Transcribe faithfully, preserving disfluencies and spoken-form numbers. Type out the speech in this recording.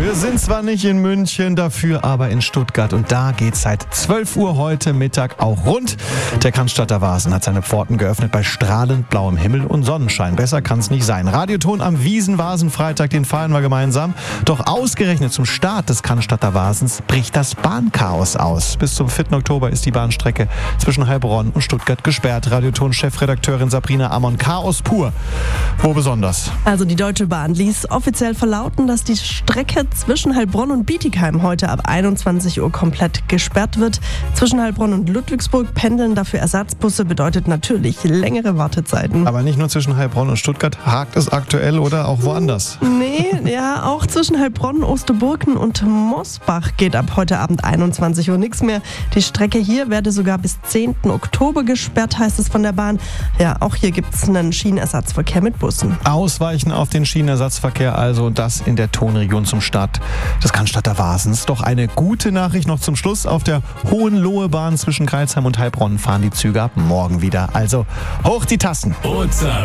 Wir sind zwar nicht in München, dafür aber in Stuttgart. Und da geht's seit zwölf Uhr heute Mittag auch rund. Der Cannstatter Wasen hat seine Pforten geöffnet bei strahlend blauem Himmel und Sonnenschein. Besser kann's nicht sein. Radioton am Wiesen-Vasen-Freitag, den feiern wir gemeinsam. Doch ausgerechnet zum Start des Cannstatter Wasens bricht das Bahnchaos aus. Bis zum vierten Oktober ist die Bahnstrecke zwischen Heilbronn und Stuttgart gesperrt. Radioton-Chefredakteurin Sabrina Amon. Chaos pur. Wo besonders? Also die Deutsche Bahn ließ offiziell verlauten, dass die Strecke zwischen Heilbronn und Bietigheim heute ab einundzwanzig Uhr komplett gesperrt wird. Zwischen Heilbronn und Ludwigsburg pendeln dafür Ersatzbusse, bedeutet natürlich längere Wartezeiten. Aber nicht nur zwischen Heilbronn und Stuttgart, hakt es aktuell oder auch woanders? Nee, ja, auch zwischen Heilbronn, Osterburken und Mosbach geht ab heute Abend einundzwanzig Uhr nichts mehr. Die Strecke hier werde sogar bis zehnten Oktober gesperrt, heißt es von der Bahn. Ja, auch hier gibt es einen Schienenersatzverkehr mit Bussen. Ausweichen auf den Schienenersatzverkehr also, das in der Tonregion zum Start des Cannstatter Wasens. Doch eine gute Nachricht noch zum Schluss. Auf der Hohenlohe-Bahn zwischen Crailsheim und Heilbronn fahren die Züge ab morgen wieder. Also hoch die Tassen.